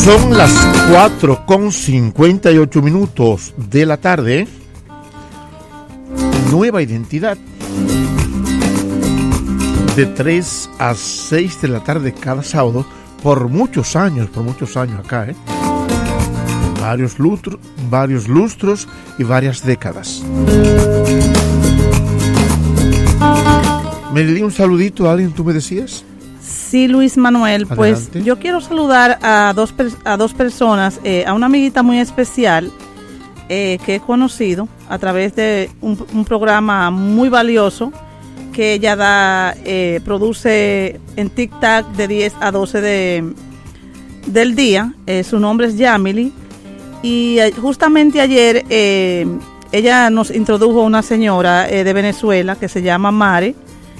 Son las 4:58 de la tarde. Nueva identidad. De 3 a 6 de la tarde cada sábado, por muchos años acá, varios lustros y varias décadas. Merely, un saludito a alguien, ¿tú me decías? Sí, Luis Manuel, Adelante. pues yo quiero saludar a dos personas, a una amiguita muy especial que he conocido a través de un programa muy valioso que ella produce en TikTok de 10 a 12 del día. Su nombre es Yamily y justamente ayer ella nos introdujo a una señora de Venezuela que se llama Mare.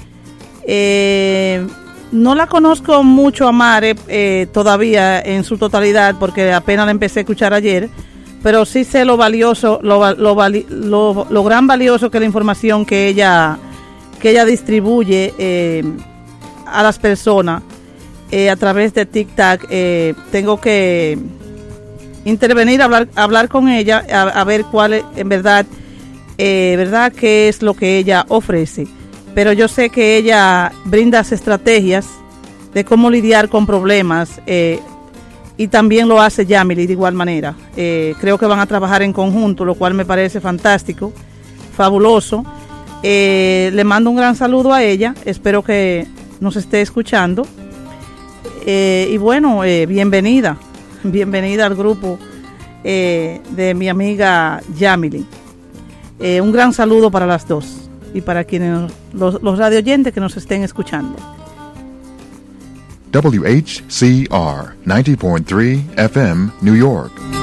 No la conozco mucho a Mare todavía en su totalidad porque apenas la empecé a escuchar ayer, pero sí sé lo valioso, lo gran valioso que es la información que ella distribuye a las personas a través de TikTok. Tengo que intervenir, hablar con ella, a ver cuál es, en verdad, qué es lo que ella ofrece. Pero yo sé que ella brinda estrategias de cómo lidiar con problemas y también lo hace Yamily de igual manera. Creo que van a trabajar en conjunto, lo cual me parece fantástico, fabuloso. Le mando un gran saludo a ella, espero que nos esté escuchando. Y bueno, bienvenida al grupo de mi amiga Yamily. Un gran saludo para las dos. Y para quienes los radio oyentes que nos estén escuchando. WHCR 90.3 FM, New York.